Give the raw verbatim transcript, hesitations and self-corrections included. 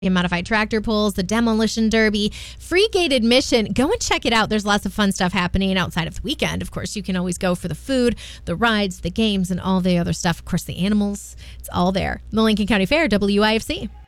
modified tractor pulls, the demolition derby, free gate admission. Go and check it out. There's lots of fun stuff happening outside of the weekend. Of course, you can always go for the food, the rides, the games, and all the other stuff. Of course, the animals. It's all there. The Lincoln County Fair, W I F C.